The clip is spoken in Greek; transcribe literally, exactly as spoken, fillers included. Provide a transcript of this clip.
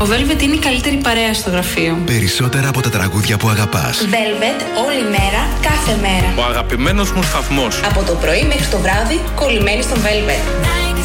Ο Velvet είναι η καλύτερη παρέα στο γραφείο. Περισσότερα από τα τραγούδια που αγαπάς. Velvet, όλη μέρα, κάθε μέρα. Ο αγαπημένος μου σταθμός. Από το πρωί μέχρι το βράδυ, κολλημένοι στον Velvet.